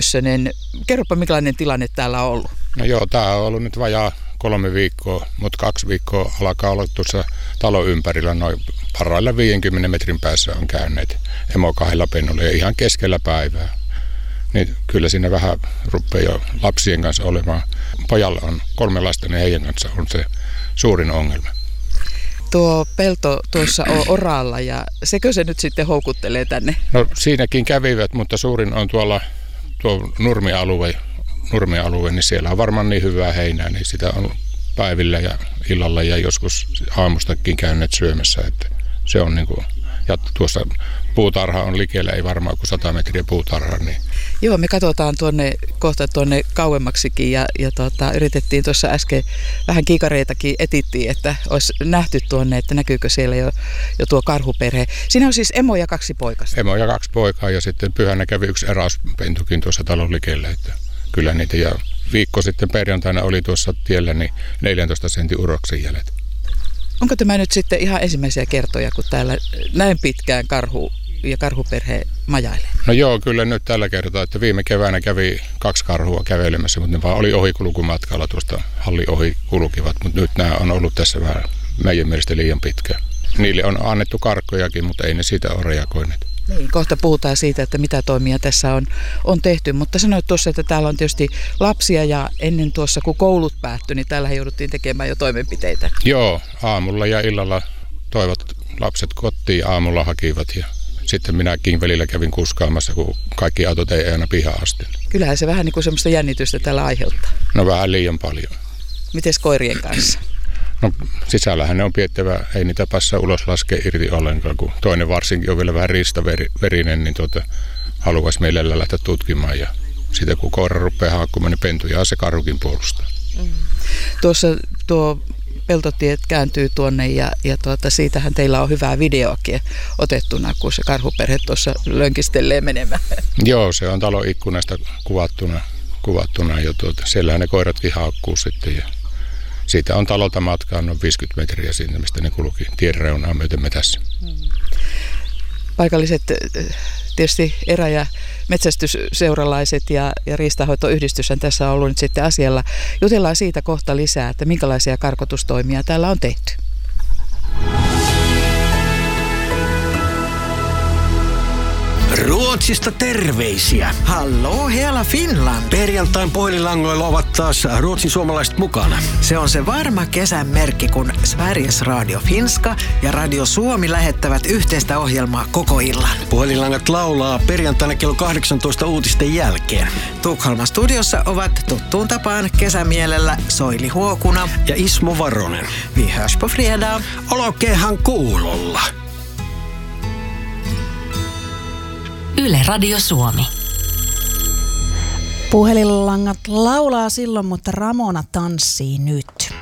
Tössönen, kerropa millainen tilanne täällä on ollut? No joo, tää on ollut nyt vajaa 3 viikkoa, mutta 2 viikkoa alkaa olla tuossa talon ympärillä noin parhailla 50 metrin päässä on käyneet emokahdella pennulla ja ihan keskellä päivää. Niin kyllä siinä vähän rupeaa jo lapsien kanssa olemaan. Pojalla on 3 lasta, niin heidän kanssa on se suurin ongelma. Tuo pelto tuossa on oraalla ja sekö se nyt sitten houkuttelee tänne? No siinäkin kävivät, mutta suurin on tuo nurmialue, niin siellä on varmaan niin hyvää heinää, niin sitä on päivillä ja illalla ja joskus aamustakin käyneet syömässä, että se on niin kuin, ja tuossa puutarha on likellä, ei varmaan kuin 100 metriä puutarhaa. Niin. Joo, me katsotaan kohta tuonne kauemmaksikin ja yritettiin tuossa äsken vähän kiikareitakin etittiin, että olisi nähty tuonne, että näkyykö siellä jo tuo karhuperhe. Siinä on siis emo ja 2 poikasta. Emo ja 2 poikaa ja sitten pyhänä kävi 1 eräspentukin tuossa talon likellä, että kyllä niitä ja viikko sitten perjantaina oli tuossa tiellä niin 14 sentin uroksen jäljet. Onko tämä nyt sitten ihan ensimmäisiä kertoja, kun täällä näin pitkään karhu ja karhuperhe majailee? No joo, kyllä nyt tällä kertaa, että viime keväänä kävi 2 karhua kävelemässä, mutta ne vaan oli ohikulkumatkalla tuosta hallin ohi kulkivat, mutta nyt nämä on ollut tässä vähän meidän mielestä liian pitkään. Niille on annettu karkkojakin, mutta ei ne siitä ole reagoineet. Niin, kohta puhutaan siitä, että mitä toimia tässä on tehty, mutta sanoit tuossa, että täällä on tietysti lapsia ja ennen tuossa kun koulut päättyi, niin täällä jouduttiin tekemään jo toimenpiteitä. Joo, aamulla ja illalla toivat lapset kotiin, aamulla hakivat ja sitten minäkin välillä kävin kuskaamassa, kun kaikki autot ei aina pihaan asti. Kyllähän se vähän niin kuin semmoista jännitystä täällä aiheuttaa. No vähän liian paljon. Mites koirien kanssa? No sisällähän ne on piettävä, ei niitä passaa ulos laskea irti ollenkaan, kun toinen varsinkin on vielä vähän riistaverinen, niin haluaisi mielellä lähteä tutkimaan. Ja sitten kun koira rupeaa haakkumaan, niin pentuja se karhukin puolustaa. Tuossa tuo peltotiet kääntyy tuonne ja siitähän teillä on hyvää videoakin otettuna, kun se karhuperhe tuossa lönkistelee menemään. Joo, se on talon ikkunasta kuvattuna ja siellähän ne koiratkin haakkuu sitten ja siitä on talolta matkaa noin 50 metriä siitä, mistä ne kulki tien reunaa myöten metässä. Paikalliset tietysti erä- ja metsästysseuralaiset ja riistanhoitoyhdistyshän tässä on ollut nyt sitten asialla. Jutellaan siitä kohta lisää, että minkälaisia karkotustoimia täällä on tehty. Ruotsista terveisiä. Hallå hela Finland. Perjantain puhelinlangoilla ovat taas ruotsin suomalaiset mukana. Se on se varma kesän merkki, kun Sveriges Radio Finska ja Radio Suomi lähettävät yhteistä ohjelmaa koko illan. Puhelinlangat laulaa perjantaina kello 18 uutisten jälkeen. Tukholman studiossa ovat tuttuun tapaan kesämielellä Soili Huokuna ja Ismo Varonen. Vi hörs på fredag. Olkeehan kuulolla. Yle Radio Suomi. Puhelinlangat laulaa silloin, mutta Ramona tanssii nyt.